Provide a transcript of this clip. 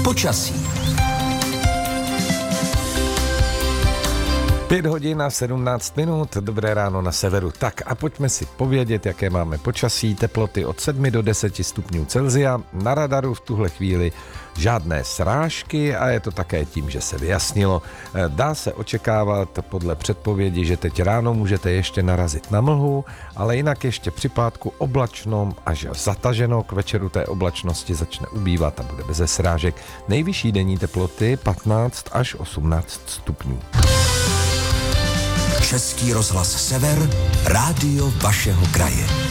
Počasí. 5 hodin a 17 minut, dobré ráno na severu. Tak a pojďme si povědět, jaké máme počasí. Teploty od 7 do 10 stupňů Celsia. Na radaru v tuhle chvíli žádné srážky a je to také tím, že se vyjasnilo. Dá se očekávat podle předpovědi, že teď ráno můžete ještě narazit na mlhu, ale jinak ještě při pátku oblačno až zataženo. K večeru té oblačnosti začne ubývat a bude beze srážek. Nejvyšší denní teploty 15 až 18 stupňů. Český rozhlas Sever, rádio vašeho kraje.